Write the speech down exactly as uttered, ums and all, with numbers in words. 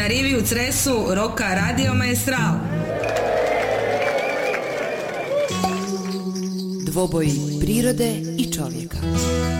rivi u Cresu roka Radio Maestral. Dvoboj prirode i čovjeka.